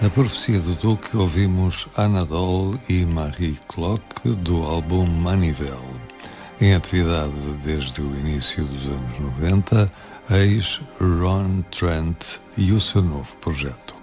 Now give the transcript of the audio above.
Na Profecia do Duque ouvimos Anadole e Marie Clock do álbum Manivelle. Em atividade desde o início dos anos 90, eis Ron Trent e o seu novo projeto.